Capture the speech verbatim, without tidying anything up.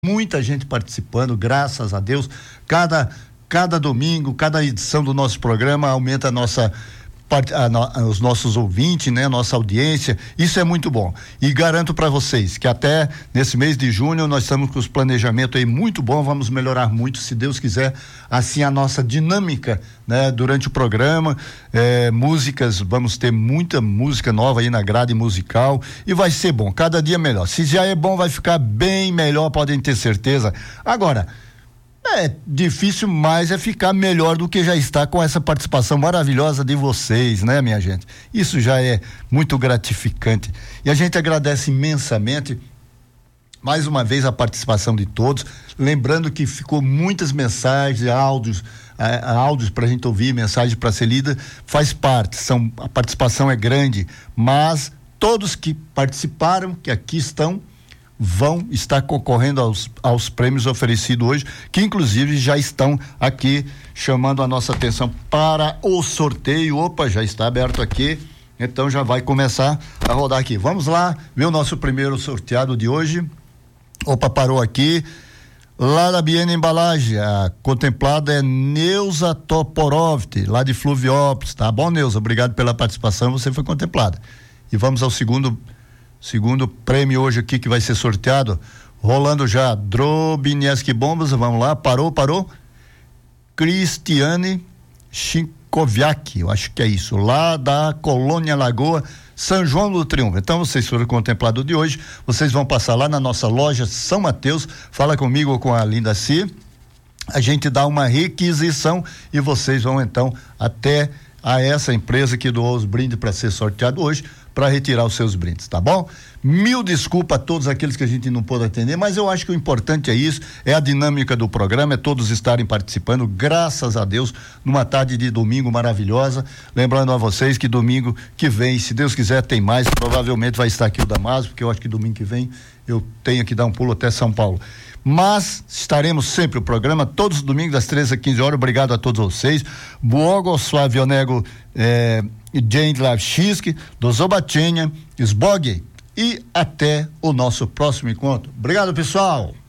Muita gente participando, graças a Deus. Cada, cada domingo, cada edição do nosso programa aumenta a nossa, a no, os nossos ouvintes, né? A nossa audiência. Isso é muito bom. E garanto para vocês que até nesse mês de junho nós estamos com os planejamentos aí muito bom. Vamos melhorar muito, se Deus quiser. Assim a nossa dinâmica, né? Durante o programa, eh, músicas, vamos ter muita música nova aí na grade musical e vai ser bom, cada dia melhor. Se já é bom, vai ficar bem melhor, podem ter certeza. Agora, é difícil, mas é ficar melhor do que já está com essa participação maravilhosa de vocês, né, minha gente? Isso já é muito gratificante. E a gente agradece imensamente mais uma vez a participação de todos, lembrando que ficou muitas mensagens, áudios, é, áudios para a gente ouvir, mensagem para ser lida, faz parte, são, a participação é grande, mas todos que participaram, que aqui estão, vão estar concorrendo aos, aos prêmios oferecidos hoje, que inclusive já estão aqui chamando a nossa atenção para o sorteio. Opa, já está aberto aqui, então já vai começar a rodar aqui. Vamos lá ver o nosso primeiro sorteado de hoje. Opa, parou aqui. Lá da Biena Embalagem, a contemplada é Neuza Toporovt, lá de Fluviópolis. Tá bom, Neuza? Obrigado pela participação, você foi contemplada. E vamos ao segundo segundo prêmio hoje aqui que vai ser sorteado. Rolando já, Drobinieski Bombas, vamos lá, parou, parou. Cristiane Chinkoviak, eu acho que é isso, lá da Colônia Lagoa, São João do Triunfo. Então vocês foram contemplados de hoje, vocês vão passar lá na nossa loja São Mateus, fala comigo ou com a Linda C, a gente dá uma requisição e vocês vão então até a essa empresa que doou os brindes para ser sorteado hoje, para retirar os seus brindes, tá bom? Mil desculpas a todos aqueles que a gente não pôde atender, mas eu acho que o importante é isso, é a dinâmica do programa, é todos estarem participando, graças a Deus, numa tarde de domingo maravilhosa. Lembrando a vocês que domingo que vem, se Deus quiser, tem mais, provavelmente vai estar aqui o Damaso, porque eu acho que domingo que vem eu tenho que dar um pulo até São Paulo. Mas estaremos sempre o programa, todos os domingos, das treze às quinze horas. Obrigado a todos vocês. Błogosławionego eh, Dzień dla wszystkich, do zobaczenia, Sbog, e até o nosso próximo encontro. Obrigado, pessoal.